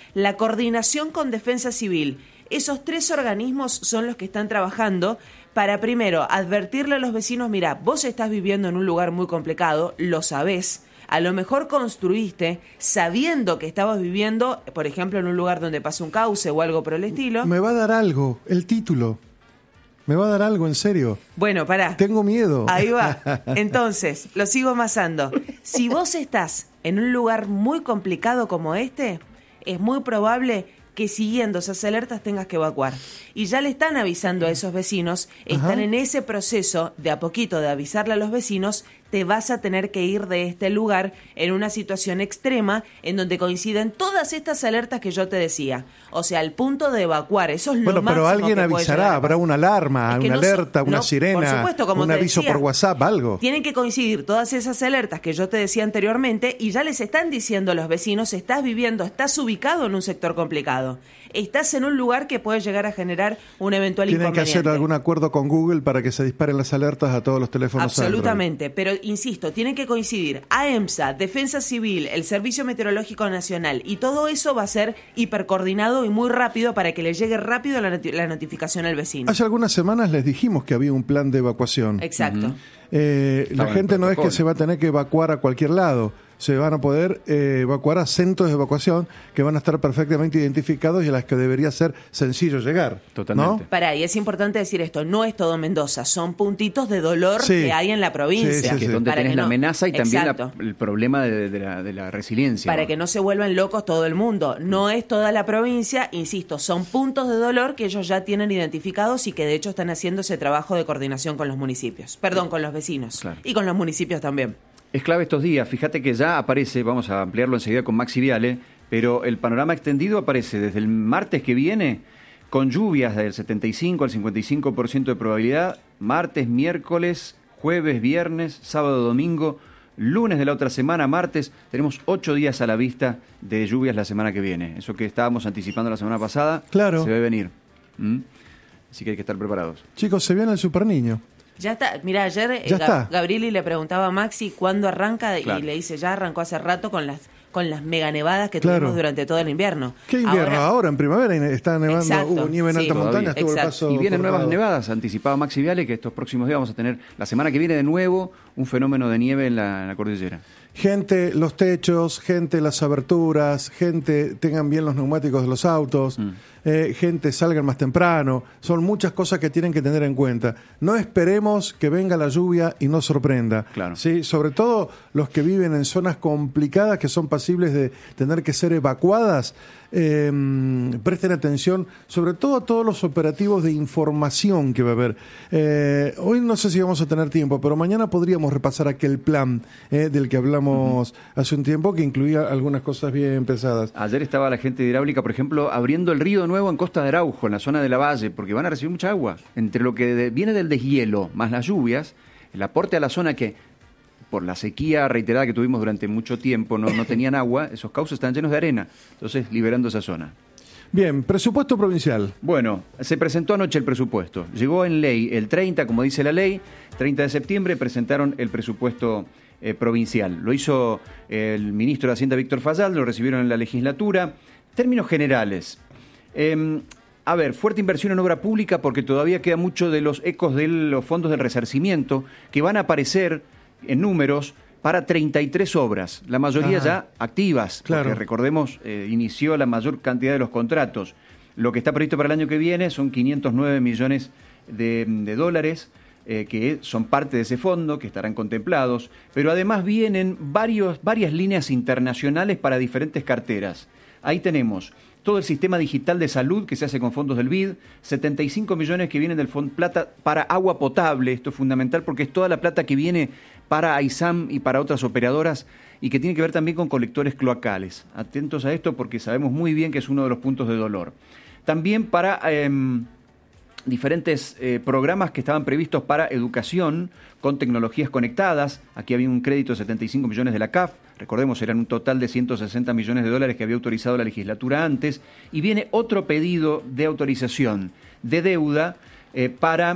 la coordinación con Defensa Civil. Esos 3 organismos son los que están trabajando para, primero, advertirle a los vecinos, mira, vos estás viviendo en un lugar muy complicado, lo sabés, a lo mejor construiste sabiendo que estabas viviendo, por ejemplo, en un lugar donde pasa un cauce o algo por el estilo. Me va a dar algo, el título. Me va a dar algo, en serio. Bueno, pará. Tengo miedo. Ahí va. Entonces, lo sigo amasando. Si vos estás en un lugar muy complicado como este, es muy probable que siguiendo esas alertas tengas que evacuar. Y ya le están avisando a esos vecinos, están en ese proceso de a poquito de avisarle a los vecinos, te vas a tener que ir de este lugar en una situación extrema en donde coinciden todas estas alertas que yo te decía. O sea, el punto de evacuar, eso es lo máximo. Bueno, pero alguien que puede avisará, llegar a habrá pasar. una alarma, Es que una alerta, una sirena, por supuesto, como un te aviso decía, por WhatsApp, algo. Tienen que coincidir todas esas alertas que yo te decía anteriormente y ya les están diciendo a los vecinos, estás ubicado en un sector complicado. Estás en un lugar que puede llegar a generar un eventual Tienen inconveniente. que hacer algún acuerdo con Google para que se disparen las alertas a todos los teléfonos Absolutamente, pero insisto, tienen que coincidir AEMSA, Defensa Civil, el Servicio Meteorológico Nacional, y todo eso va a ser hipercoordinado y muy rápido para que le llegue rápido la notificación al vecino. Hace algunas semanas les dijimos que había un plan de evacuación. Exacto. La gente no es que se va a tener que evacuar a cualquier lado. Se van a poder evacuar a centros de evacuación que van a estar perfectamente identificados y a las que debería ser sencillo llegar. Totalmente. ¿No? Pará, y es importante decir esto, no es todo Mendoza, son puntitos de dolor que hay en la provincia. Que es donde Para tenés que la no- amenaza y también Exacto. el problema de la resiliencia. Para que no se vuelvan locos todo el mundo. No es toda la provincia, insisto, son puntos de dolor que ellos ya tienen identificados y que de hecho están haciendo ese trabajo de coordinación con los municipios. Perdón, con los vecinos. Claro. Y con los municipios también. Es clave estos días. Fíjate que ya aparece, vamos a ampliarlo enseguida con Maxi Viale, pero el panorama extendido aparece desde el martes que viene con lluvias del 75 al 55% de probabilidad, martes, miércoles, jueves, viernes, sábado, domingo, lunes de la otra semana, martes. Tenemos 8 días a la vista de lluvias la semana que viene. Eso que estábamos anticipando la semana pasada, Claro. se ve venir. Así que hay que estar preparados. Chicos, se viene el Super Niño. Ya está, mira, ayer Ya está. Gabrieli le preguntaba a Maxi cuándo arranca Claro. y le dice, ya arrancó hace rato con las mega nevadas que Claro. tuvimos durante todo el invierno. ¿Qué invierno? Ahora en primavera está nevando, Exacto, hubo nieve en sí. altas montañas, Todavía. tuvo el Exacto. paso Y vienen cortado. nuevas nevadas, anticipaba Maxi Viale, que estos próximos días vamos a tener, la semana que viene de nuevo, un fenómeno de nieve en la cordillera. Gente, los techos, gente, las aberturas, gente, tengan bien los neumáticos de los autos, gente, salgan más temprano. Son muchas cosas que tienen que tener en cuenta. No esperemos que venga la lluvia y nos sorprenda. Claro. ¿Sí? Sobre todo los que viven en zonas complicadas que son pasibles de tener que ser evacuadas. Presten atención, sobre todo a todos los operativos de información que va a haber. Hoy no sé si vamos a tener tiempo, pero mañana podríamos repasar aquel plan del que hablamos hace un tiempo, que incluía algunas cosas bien pesadas. Ayer estaba la gente de hidráulica, por ejemplo, abriendo el río de nuevo en Costa de Araujo, en la zona de la Valle, porque van a recibir mucha agua. Entre lo que viene del deshielo más las lluvias, el aporte a la zona que, por la sequía reiterada que tuvimos durante mucho tiempo, no tenían agua, esos cauces están llenos de arena, entonces liberando esa zona. Bien, presupuesto provincial. Bueno, se presentó anoche el presupuesto. Llegó en ley el 30, como dice la ley, 30 de septiembre presentaron el presupuesto provincial. Lo hizo el ministro de Hacienda, Víctor Fayal, lo recibieron en la legislatura. Términos generales. A ver, fuerte inversión en obra pública porque todavía queda mucho de los ecos de los fondos del resarcimiento que van a aparecer en números para 33 obras, la mayoría ya activas, Claro. porque recordemos, inició la mayor cantidad de los contratos. Lo que está previsto para el año que viene son 509 millones de dólares, que son parte de ese fondo, que estarán contemplados, pero además vienen varias líneas internacionales para diferentes carteras. Ahí tenemos todo el sistema digital de salud que se hace con fondos del BID, 75 millones que vienen del Fondo Plata para agua potable. Esto es fundamental porque es toda la plata que viene para AISAM y para otras operadoras y que tiene que ver también con colectores cloacales. Atentos a esto porque sabemos muy bien que es uno de los puntos de dolor. También para diferentes programas que estaban previstos para educación con tecnologías conectadas. Aquí había un crédito de 75 millones de la CAF. Recordemos, eran un total de 160 millones de dólares que había autorizado la legislatura antes. Y viene otro pedido de autorización de deuda para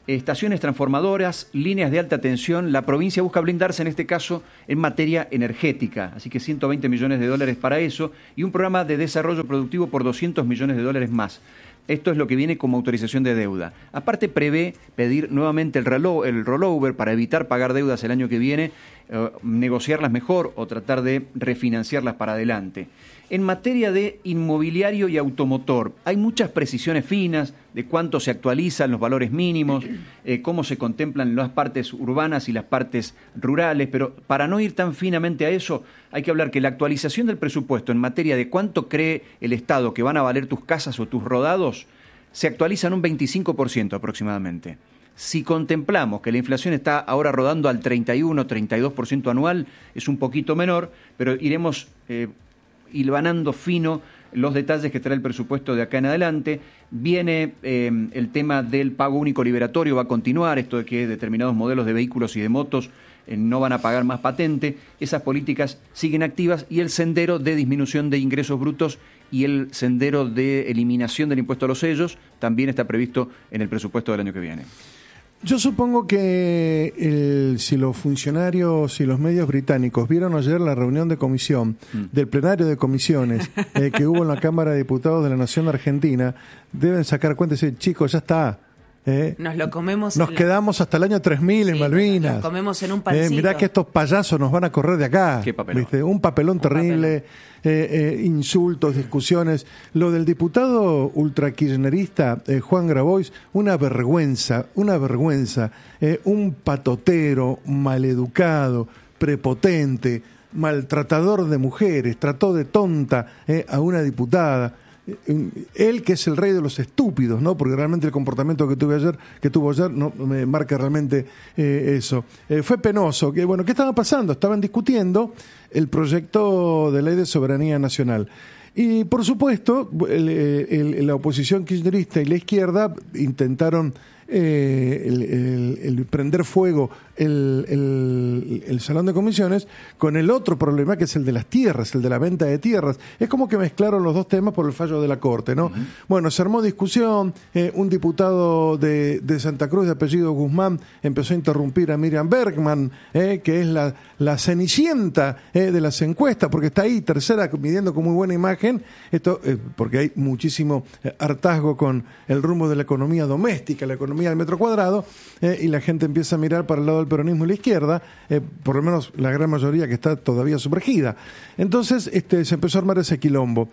estaciones transformadoras, líneas de alta tensión. La provincia busca blindarse en este caso en materia energética, así que 120 millones de dólares para eso y un programa de desarrollo productivo por 200 millones de dólares más. Esto es lo que viene como autorización de deuda. Aparte prevé pedir nuevamente el rollover para evitar pagar deudas el año que viene, negociarlas mejor o tratar de refinanciarlas para adelante. En materia de inmobiliario y automotor, hay muchas precisiones finas de cuánto se actualizan los valores mínimos, cómo se contemplan las partes urbanas y las partes rurales, pero para no ir tan finamente a eso, hay que hablar que la actualización del presupuesto en materia de cuánto cree el Estado que van a valer tus casas o tus rodados, se actualizan un 25% aproximadamente. Si contemplamos que la inflación está ahora rodando al 31-32% anual, es un poquito menor, pero iremos hilvanando fino los detalles que trae el presupuesto de acá en adelante. Viene el tema del pago único liberatorio, va a continuar, esto de que determinados modelos de vehículos y de motos no van a pagar más patente. Esas políticas siguen activas y el sendero de disminución de ingresos brutos y el sendero de eliminación del impuesto a los sellos también está previsto en el presupuesto del año que viene. Yo supongo que si los funcionarios y los medios británicos vieron ayer la reunión de comisión del plenario de comisiones que hubo en la Cámara de Diputados de la Nación Argentina, deben sacar cuenta y decir, chicos, ya está. Nos lo comemos. Nos quedamos hasta el año 3000 en Malvinas. Nos comemos en un pancito. Mirá que estos payasos nos van a correr de acá. Qué papelón. ¿Viste? Un papelón terrible, insultos, discusiones. Lo del diputado ultrakirchnerista Juan Grabois, una vergüenza, un patotero, maleducado, prepotente, maltratador de mujeres, trató de tonta a una diputada. Él, que es el rey de los estúpidos, ¿no? Porque realmente el comportamiento que tuvo ayer no me marca realmente eso. Fue penoso. ¿Qué estaba pasando? Estaban discutiendo el proyecto de ley de soberanía nacional. Y por supuesto, la oposición kirchnerista y la izquierda intentaron el prender fuego el salón de comisiones con el otro problema, que es el de las tierras, el de la venta de tierras. Es como que mezclaron los dos temas por el fallo de la Corte, ¿no? Uh-huh. Bueno, se armó discusión, un diputado de Santa Cruz de apellido Guzmán empezó a interrumpir a Miriam Bergman, que es la cenicienta de las encuestas, porque está ahí tercera midiendo con muy buena imagen, esto porque hay muchísimo hartazgo con el rumbo de la economía doméstica, la economía del metro cuadrado, y la gente empieza a mirar para el lado del peronismo y la izquierda, por lo menos la gran mayoría que está todavía sumergida. Entonces se empezó a armar ese quilombo.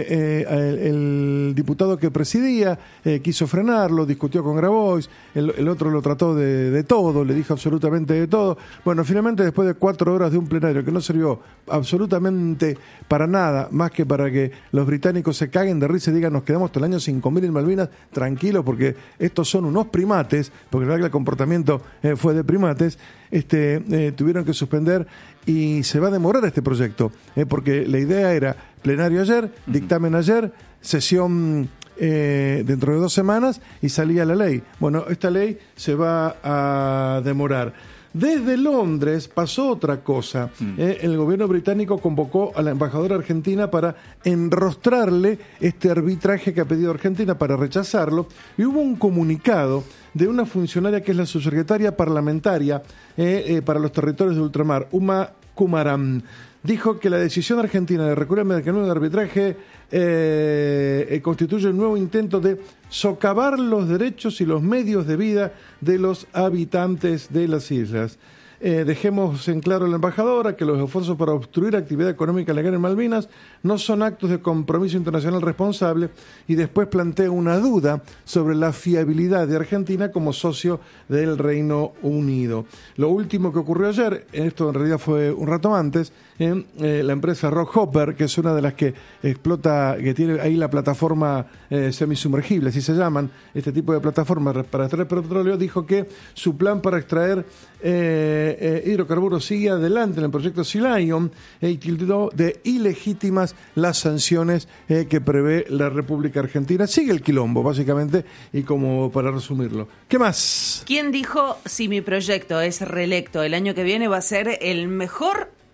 El diputado que presidía quiso frenarlo, discutió con Grabois, el otro lo trató de todo, le dijo absolutamente de todo. Bueno, finalmente, después de 4 horas de un plenario que no sirvió absolutamente para nada, más que para que los británicos se caguen de risa y digan, nos quedamos hasta el año 5000 en Malvinas, tranquilos, porque estos son unos primates, porque la verdad que el comportamiento fue de primates, tuvieron que suspender y se va a demorar este proyecto, porque la idea era plenario ayer, dictamen ayer, sesión dentro de 2 semanas y salía la ley. Bueno, esta ley se va a demorar. Desde Londres pasó otra cosa. El gobierno británico convocó a la embajadora argentina para enrostrarle este arbitraje que ha pedido Argentina, para rechazarlo, y hubo un comunicado de una funcionaria que es la subsecretaria parlamentaria para los territorios de ultramar, Uma Kumaram. Dijo que la decisión argentina de recurrir al mecanismo de arbitraje constituye un nuevo intento de socavar los derechos y los medios de vida de los habitantes de las islas. Dejemos en claro a la embajadora que los esfuerzos para obstruir actividad económica legal en Malvinas no son actos de compromiso internacional responsable, y después plantea una duda sobre la fiabilidad de Argentina como socio del Reino Unido. Lo último que ocurrió ayer, esto en realidad fue un rato antes, la empresa Rockhopper, que es una de las que explota, que tiene ahí la plataforma semisumergible, así se llaman, este tipo de plataformas para extraer petróleo, dijo que su plan para extraer hidrocarburos sigue adelante en el proyecto Sea Lion, y tildó de ilegítimas las sanciones que prevé la República Argentina. Sigue el quilombo, básicamente, y como para resumirlo. ¿Qué más? ¿Quién dijo, si mi proyecto es reelecto el año que viene, va a ser el mejor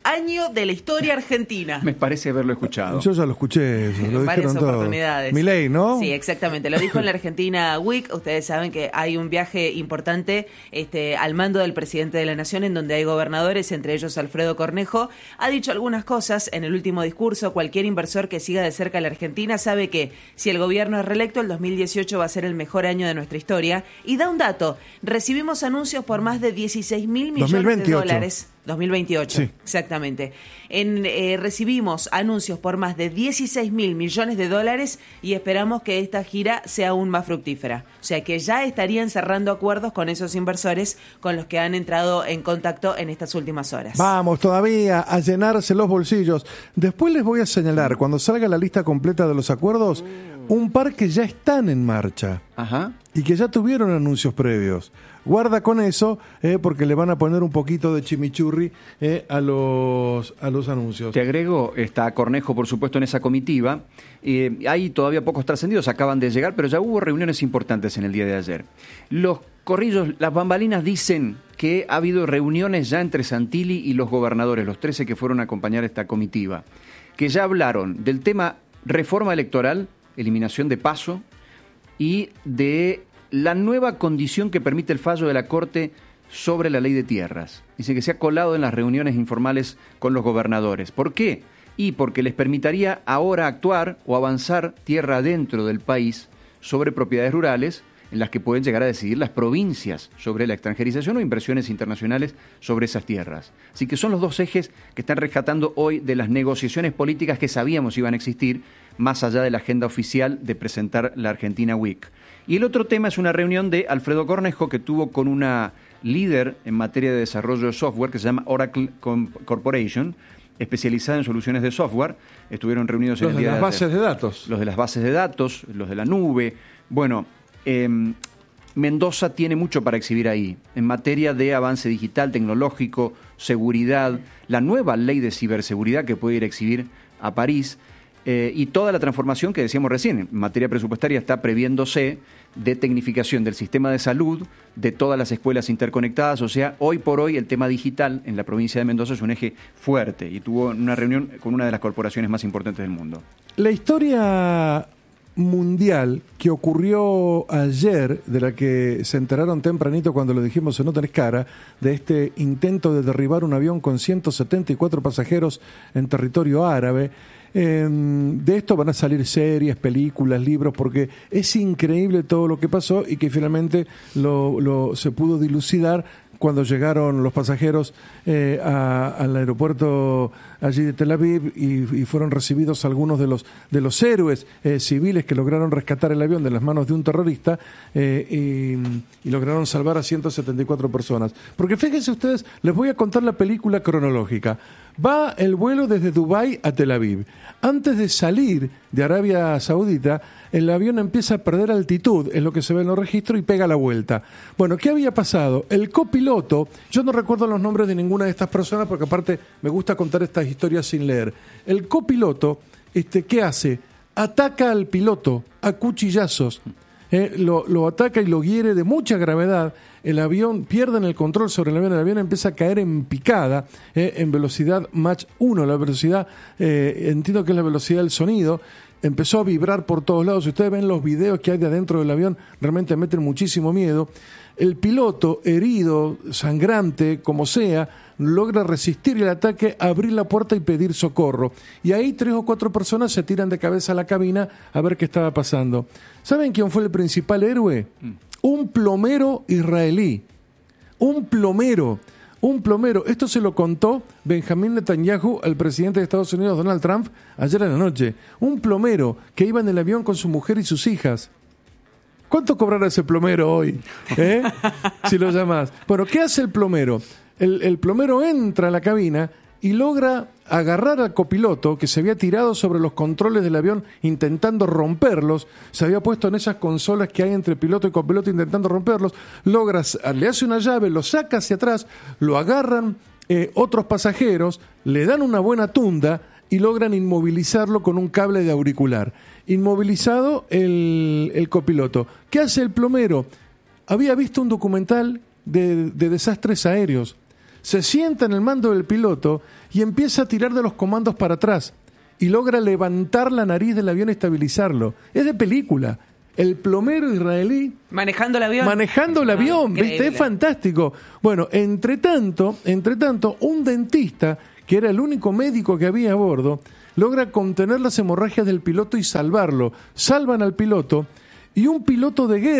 año de la historia argentina. Me parece haberlo escuchado. Yo ya lo escuché, eso, lo Varias dijeron todos. oportunidades. Milei, ¿no? Sí, exactamente. Lo dijo en la Argentina Week. Ustedes saben que hay un viaje importante al mando del presidente de la Nación, en donde hay gobernadores, entre ellos Alfredo Cornejo. Ha dicho algunas cosas en el último discurso. Cualquier inversor que siga de cerca a la Argentina sabe que si el gobierno es reelecto, el 2018 va a ser el mejor año de nuestra historia. Y da un dato. Recibimos anuncios por más de 16.000 millones 2028. de dólares. 2028, sí. Exactamente. Recibimos anuncios por más de 16.000 millones de dólares y esperamos que esta gira sea aún más fructífera. O sea que ya estarían cerrando acuerdos con esos inversores con los que han entrado en contacto en estas últimas horas. Vamos todavía a llenarse los bolsillos. Después les voy a señalar, cuando salga la lista completa de los acuerdos, un par que ya están en marcha. Ajá. Y que ya tuvieron anuncios previos. Guarda con eso, porque le van a poner un poquito de chimichurri a los anuncios. Te agrego, está Cornejo, por supuesto, en esa comitiva. Hay todavía pocos trascendidos, acaban de llegar, pero ya hubo reuniones importantes en el día de ayer. Los corrillos, las bambalinas dicen que ha habido reuniones ya entre Santilli y los gobernadores, los 13 que fueron a acompañar esta comitiva, que ya hablaron del tema reforma electoral, eliminación de PASO, y de la nueva condición que permite el fallo de la Corte sobre la ley de tierras. Dice que se ha colado en las reuniones informales con los gobernadores. ¿Por qué? Y porque les permitiría ahora actuar o avanzar tierra dentro del país sobre propiedades rurales en las que pueden llegar a decidir las provincias sobre la extranjerización o inversiones internacionales sobre esas tierras. Así que son los dos ejes que están rescatando hoy de las negociaciones políticas que sabíamos iban a existir, más allá de la agenda oficial de presentar la Argentina Week. Y el otro tema es una reunión de Alfredo Cornejo que tuvo con una líder en materia de desarrollo de software que se llama Oracle Corporation, especializada en soluciones de software. Estuvieron reunidos en el día de ayer. Los de las bases de datos. Los de las bases de datos, los de la nube. Bueno, Mendoza tiene mucho para exhibir ahí, en materia de avance digital, tecnológico, seguridad, la nueva ley de ciberseguridad que puede ir a exhibir a París, y toda la transformación que decíamos recién, en materia presupuestaria está previéndose de tecnificación del sistema de salud, de todas las escuelas interconectadas. O sea, hoy por hoy el tema digital en la provincia de Mendoza es un eje fuerte y tuvo una reunión con una de las corporaciones más importantes del mundo. La historia mundial que ocurrió ayer, de la que se enteraron tempranito cuando lo dijimos en No Tenés Cara, de este intento de derribar un avión con 174 pasajeros en territorio árabe. De esto van a salir series, películas, libros, porque es increíble todo lo que pasó y que finalmente se pudo dilucidar cuando llegaron los pasajeros al aeropuerto allí de Tel Aviv y fueron recibidos algunos de los héroes civiles que lograron rescatar el avión de las manos de un terrorista y lograron salvar a 174 personas. Porque fíjense ustedes, les voy a contar la película cronológica. Va el vuelo desde Dubái a Tel Aviv. Antes de salir de Arabia Saudita, el avión empieza a perder altitud, es lo que se ve en los registros, y pega la vuelta. Bueno, ¿qué había pasado? El copiloto, yo no recuerdo los nombres de ninguna de estas personas, porque aparte me gusta contar estas historias sin leer. El copiloto, ¿qué hace? Ataca al piloto a cuchillazos. Lo ataca y lo hiere de mucha gravedad. El avión pierden el control sobre el avión empieza a caer en picada, en velocidad Mach 1, la velocidad, entiendo que es la velocidad del sonido. Empezó a vibrar por todos lados. Si ustedes ven los videos que hay de adentro del avión, realmente meten muchísimo miedo. El piloto, herido, sangrante, como sea, logra resistir el ataque, abrir la puerta y pedir socorro. Y ahí 3 o 4 personas se tiran de cabeza a la cabina a ver qué estaba pasando. ¿Saben quién fue el principal héroe? Un plomero israelí. Un plomero. Esto se lo contó Benjamín Netanyahu al presidente de Estados Unidos, Donald Trump, ayer en la noche. Un plomero que iba en el avión con su mujer y sus hijas. ¿Cuánto cobrará ese plomero hoy? Si lo llamás. Bueno, ¿qué hace el plomero? El plomero entra a la cabina y logra agarrar al copiloto que se había tirado sobre los controles del avión intentando romperlos, se había puesto en esas consolas que hay entre piloto y copiloto intentando romperlos, le hace una llave, lo saca hacia atrás, lo agarran otros pasajeros, le dan una buena tunda y logran inmovilizarlo con un cable de auricular. Inmovilizado el copiloto. ¿Qué hace el plomero? Había visto un documental de desastres aéreos. se sienta en el mando del piloto y empieza a tirar de los comandos para atrás y logra levantar la nariz del avión y estabilizarlo. Es de película. El plomero israelí manejando el avión. Manejando el avión, ¿viste? Es fantástico. Bueno, entre tanto, un dentista, que era el único médico que había a bordo, logra contener las hemorragias del piloto y salvarlo. Salvan al piloto y un piloto de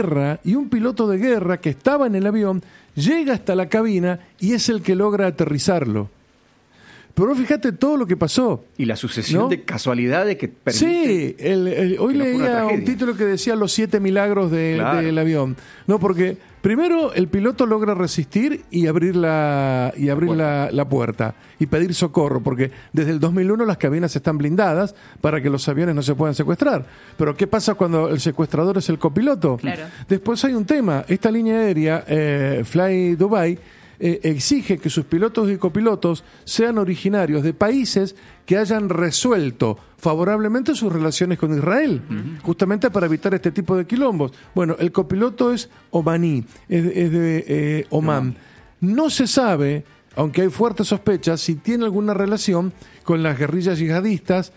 guerra que estaba en el avión llega hasta la cabina y es el que logra aterrizarlo. Pero fíjate todo lo que pasó. Y la sucesión, ¿no?, de casualidades que permiten. Sí, hoy leía un título que decía los 7 milagros del avión. No, porque primero el piloto logra resistir y abrir la puerta y pedir socorro, porque desde el 2001 las cabinas están blindadas para que los aviones no se puedan secuestrar. Pero ¿qué pasa cuando el secuestrador es el copiloto? Claro. Después hay un tema. Esta línea aérea, Fly Dubai, exige que sus pilotos y copilotos sean originarios de países que hayan resuelto favorablemente sus relaciones con Israel, justamente para evitar este tipo de quilombos. Bueno, el copiloto es omaní, es de Omán. No se sabe, aunque hay fuertes sospechas, si tiene alguna relación con las guerrillas yihadistas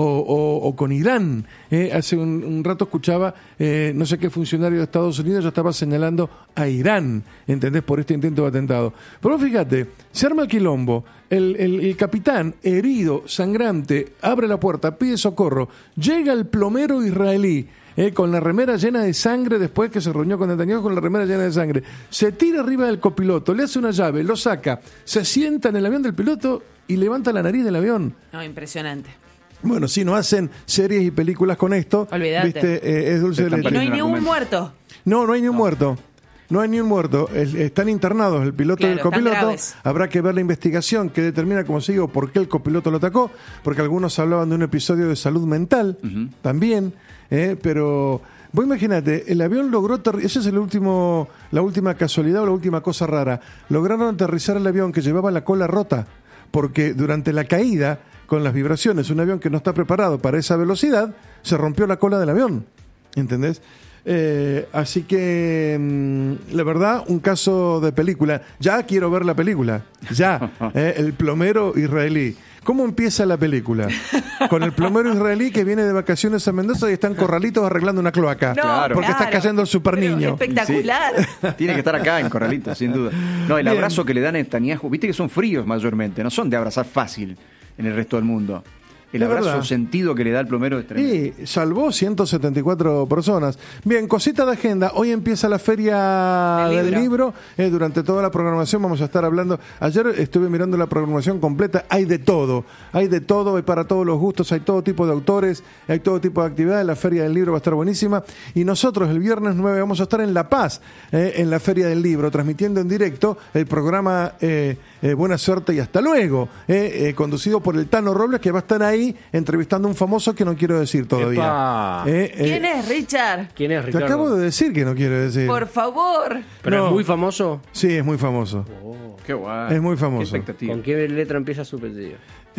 o con Irán. Hace un rato escuchaba, no sé qué funcionario de Estados Unidos ya estaba señalando a Irán, ¿entendés?, por este intento de atentado. Pero fíjate, se arma el quilombo, el capitán, herido, sangrante, abre la puerta, pide socorro, llega el plomero israelí, con la remera llena de sangre, después que se reunió con Netanyahu con la remera llena de sangre, se tira arriba del copiloto, le hace una llave, lo saca, se sienta en el avión del piloto y levanta la nariz del avión. No, impresionante. Bueno, si no hacen series y películas con esto, olvídate. ¿Viste? Es dulce de leche. Y no hay ni un muerto. No hay ni un muerto. No hay ni un muerto. Están internados el piloto y el copiloto. Habrá que ver la investigación que determina, como se digo, por qué el copiloto lo atacó, porque algunos hablaban de un episodio de salud mental también, pero vos imagínate, el avión logró esa es la última casualidad o la última cosa rara. Lograron aterrizar el avión que llevaba la cola rota, porque durante la caída, con las vibraciones, un avión que no está preparado para esa velocidad, se rompió la cola del avión, ¿entendés? Así que, la verdad, un caso de película. Ya quiero ver la película, ya. El plomero israelí. ¿Cómo empieza la película? Con el plomero israelí que viene de vacaciones a Mendoza y está en Corralitos arreglando una cloaca. Porque está cayendo el super niño. Espectacular. Sí. Tiene que estar acá en Corralitos, sin duda. No, el abrazo que le dan a Netanyahu, viste que son fríos mayormente, no son de abrazar fácil en el resto del mundo. El abrazo sentido que le da el plomero es tremendo. Sí, salvó 174 personas. Bien, cosita de agenda. Hoy empieza la Feria del Libro. Durante toda la programación vamos a estar hablando. Ayer estuve mirando la programación completa. Hay de todo. Hay para todos los gustos. Hay todo tipo de autores. Hay todo tipo de actividades. La Feria del Libro va a estar buenísima. Y nosotros el viernes 9 vamos a estar en La Paz, en la Feria del Libro, transmitiendo en directo el programa Buena Suerte y Hasta Luego, conducido por el Tano Robles, que va a estar ahí entrevistando a un famoso que no quiero decir todavía. ¿Quién es, Richard? ¿Quién es, Ricardo? Te acabo de decir que no quiero decir. Por favor. ¿Pero es muy famoso? Sí, es muy famoso. Qué guay. Es muy famoso. Qué expectativa. ¿Con qué letra empieza su apellido?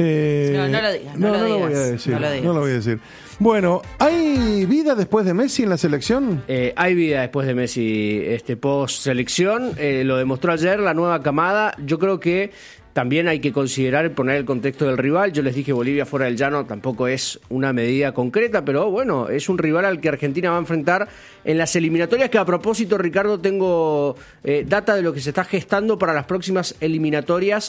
No lo digas. No lo voy a decir. No lo voy a decir. Bueno, ¿hay vida después de Messi en la selección? Hay vida después de Messi, post selección. Lo demostró ayer la nueva camada. Yo creo que también hay que considerar poner el contexto del rival. Yo les dije, Bolivia fuera del llano tampoco es una medida concreta, pero bueno, es un rival al que Argentina va a enfrentar en las eliminatorias, que a propósito, Ricardo, tengo data de lo que se está gestando para las próximas eliminatorias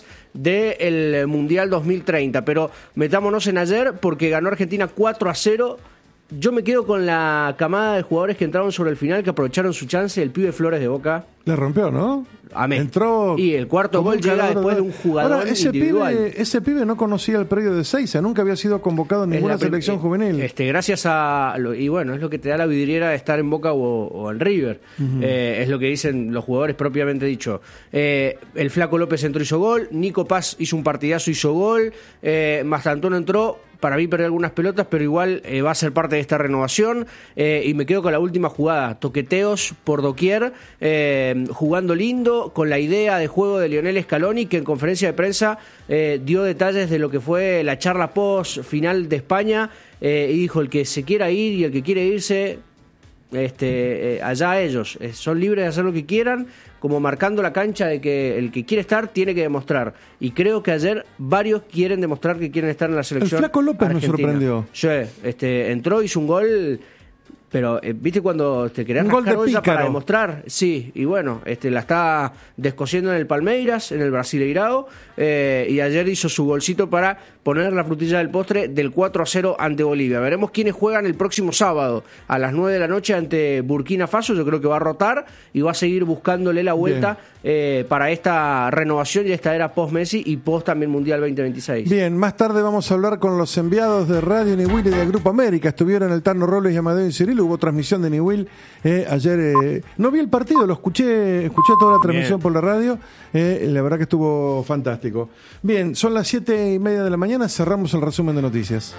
del Mundial 2030. Pero metámonos en ayer, porque ganó Argentina 4-0. Yo me quedo con la camada de jugadores que entraron sobre el final, que aprovecharon su chance. El pibe Flores de Boca. Le rompió, ¿no? Amén. Entró. Y el cuarto gol llega después de un jugador individual. Ese pibe no conocía el predio de Seiza, nunca había sido convocado en ninguna selección juvenil. Gracias a. Y bueno, es lo que te da la vidriera de estar en Boca o en River. Es lo que dicen los jugadores propiamente dicho. El Flaco López entró, hizo gol. Nico Paz hizo un partidazo, hizo gol. Mastantuono entró. Para mí perdió algunas pelotas, pero igual va a ser parte de esta renovación. Y me quedo con la última jugada. Toqueteos por doquier, jugando lindo, con la idea de juego de Lionel Scaloni, que en conferencia de prensa dio detalles de lo que fue la charla post final de España, y dijo: el que se quiera ir y el que quiere irse, allá ellos, son libres de hacer lo que quieran, como marcando la cancha de que el que quiere estar tiene que demostrar. Y creo que ayer varios quieren demostrar que quieren estar en la selección. El Flaco López argentina. me sorprendió. Sí, entró, hizo un gol. Pero, ¿viste cuando te querés un gol rascar de olla pícaro para demostrar? Sí, y bueno, la está descosiendo en el Palmeiras, en el Brasileirao, y ayer hizo su golcito para poner la frutilla del postre del 4-0 ante Bolivia. Veremos quiénes juegan el próximo sábado a las 9 de la noche ante Burkina Faso. Yo creo que va a rotar y va a seguir buscándole la vuelta para esta renovación y esta era post-Messi y post también Mundial 2026. Bien, más tarde vamos a hablar con los enviados de Radio Niwil y de Grupo América. Estuvieron el Tano Robles y Amadeo y Cirilo. Hubo transmisión de Niwil ayer. No vi el partido, lo escuché toda la transmisión por la radio. La verdad que estuvo fantástico. Bien, son las 7:30 de la mañana. Cerramos el resumen de noticias.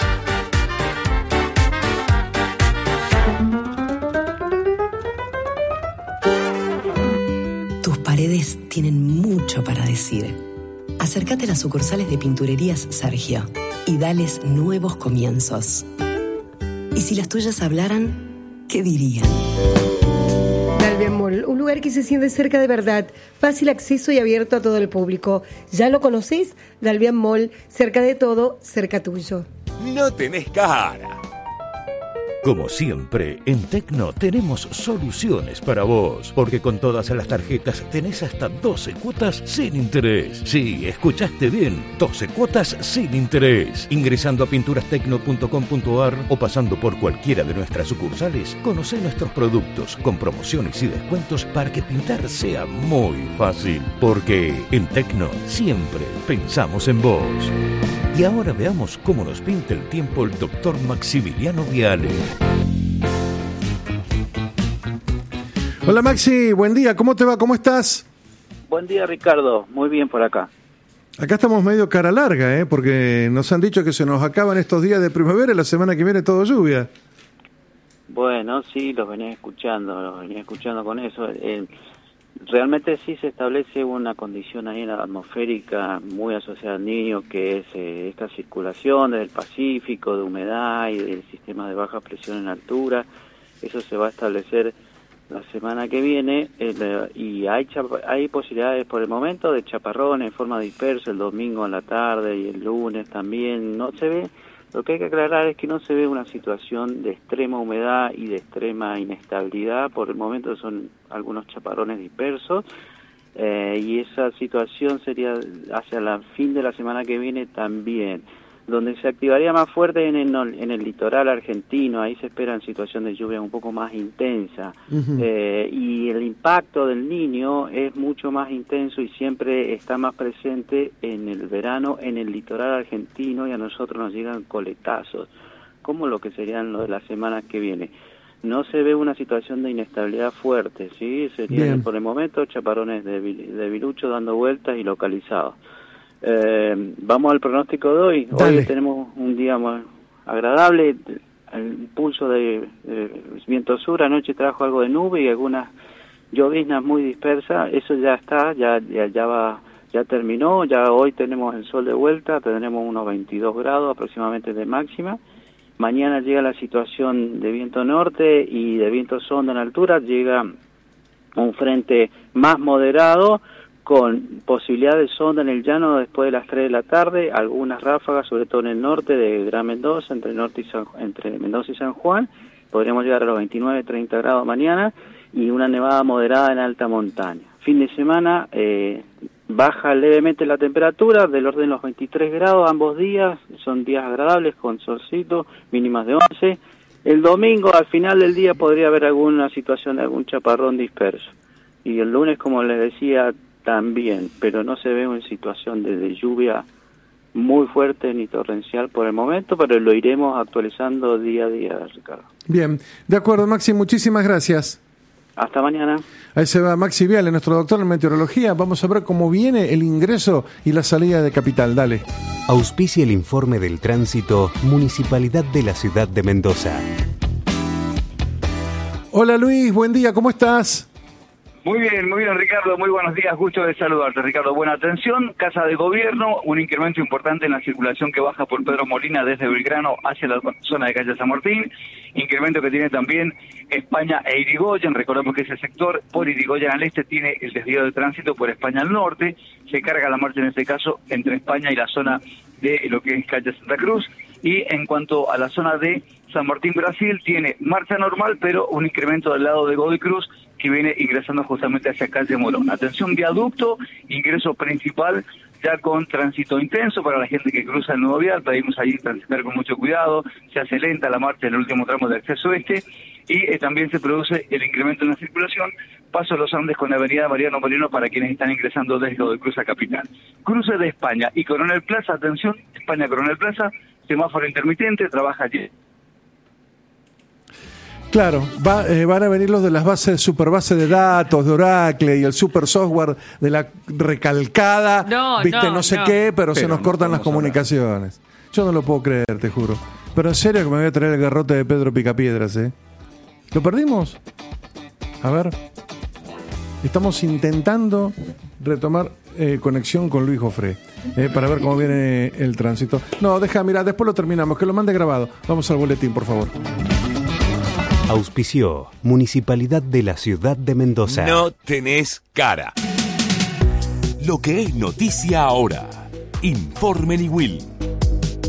Tus paredes tienen mucho para decir. Acércate a las sucursales de Pinturerías Sergio y dales nuevos comienzos. Y si las tuyas hablaran, ¿qué dirían? Dalvian Mall, un lugar que se siente cerca de verdad, fácil acceso y abierto a todo el público. ¿Ya lo conocés? Dalvian Mall, cerca de todo, cerca tuyo. No tenés cara. Como siempre, en Tecno tenemos soluciones para vos, porque con todas las tarjetas tenés hasta 12 cuotas sin interés. Sí, escuchaste bien, 12 cuotas sin interés. Ingresando a pinturastecno.com.ar o pasando por cualquiera de nuestras sucursales, conocé nuestros productos con promociones y descuentos para que pintar sea muy fácil. Porque en Tecno siempre pensamos en vos. Y ahora veamos cómo nos pinta el tiempo el doctor Maximiliano Viale. Hola Maxi, buen día, ¿cómo te va? ¿Cómo estás? Buen día Ricardo, muy bien por acá. Acá estamos medio cara larga, porque nos han dicho que se nos acaban estos días de primavera y la semana que viene todo lluvia. Bueno, sí, los venía escuchando con eso. Realmente sí se establece una condición ahí en la atmosférica muy asociada al Niño, que es esta circulación del Pacífico, de humedad y del sistema de baja presión en altura. Eso se va a establecer la semana que viene y hay posibilidades por el momento de chaparrones en forma dispersa el domingo en la tarde y el lunes también. No se ve, lo que hay que aclarar es que no se ve una situación de extrema humedad y de extrema inestabilidad. Por el momento son algunos chaparrones dispersos y esa situación sería hacia el fin de la semana que viene también. Donde se activaría más fuerte en el litoral argentino, ahí se esperan situaciones de lluvia un poco más intensa. Y el impacto del Niño es mucho más intenso y siempre está más presente en el verano en el litoral argentino, y a nosotros nos llegan coletazos, como lo que serían lo de las semanas que viene. No se ve una situación de inestabilidad fuerte, ¿sí? Serían por el momento chaparrones de virucho dando vueltas y localizados. Vamos al pronóstico de hoy. Dale. Hoy tenemos un día más agradable, el pulso de viento sur. Anoche trajo algo de nube y algunas lloviznas muy dispersas. Eso ya está, ya terminó. Ya hoy tenemos el sol de vuelta, tendremos unos 22 grados aproximadamente de máxima. Mañana llega la situación de viento norte y de viento sonda en altura. Llega un frente más moderado, con posibilidad de sonda en el llano después de las 3 de la tarde, algunas ráfagas, sobre todo en el norte de Gran Mendoza, entre Mendoza y San Juan. Podríamos llegar a los 29-30 grados mañana y una nevada moderada en alta montaña. Fin de semana baja levemente la temperatura, del orden de los 23 grados ambos días, son días agradables con solcito, mínimas de 11. El domingo al final del día podría haber alguna situación de algún chaparrón disperso. Y el lunes, como les decía, también, pero no se ve una situación de lluvia muy fuerte ni torrencial por el momento, pero lo iremos actualizando día a día, Ricardo. Bien, de acuerdo, Maxi, muchísimas gracias. Hasta mañana. Ahí se va Maxi Viale, nuestro doctor en meteorología. Vamos a ver cómo viene el ingreso y la salida de Capital. Dale. Auspicia el informe del tránsito Municipalidad de la Ciudad de Mendoza. Hola Luis, buen día, ¿cómo estás? Muy bien, Ricardo. Muy buenos días. Gusto de saludarte, Ricardo. Buena atención. Casa de Gobierno, un incremento importante en la circulación que baja por Pedro Molina desde Belgrano hacia la zona de calle San Martín. Incremento que tiene también España e Irigoyen. Recordemos que ese sector por Irigoyen al este tiene el desvío de tránsito por España al norte. Se carga la marcha en este caso entre España y la zona de lo que es calle Santa Cruz. Y en cuanto a la zona de San Martín, Brasil, tiene marcha normal, pero un incremento del lado de Godoy Cruz que viene ingresando justamente hacia calle Morón. Atención, viaducto, ingreso principal, ya con tránsito intenso para la gente que cruza el nuevo vial. Pedimos ahí transitar con mucho cuidado, se hace lenta la marcha en el último tramo de acceso este, y también se produce el incremento en la circulación, Paso Los Andes con la avenida Mariano Moreno para quienes están ingresando desde Godoy Cruz a Capital. Cruce de España y Coronel Plaza, atención, España Coronel Plaza, semáforo intermitente, trabaja allí. Claro, van a venir los de las bases, super base de datos de Oracle y el super software de la recalcada, no sé qué, pero se nos cortan las comunicaciones. Yo no lo puedo creer, te juro. Pero en serio que me voy a traer el garrote de Pedro Picapiedras, ¿eh? ¿Lo perdimos? A ver. Estamos intentando retomar conexión con Luis Jofré para ver cómo viene el tránsito. No, mira, después lo terminamos, que lo mande grabado. Vamos al boletín, por favor. Auspició Municipalidad de la Ciudad de Mendoza. No tenés cara. Lo que es noticia ahora. Informe Niwil.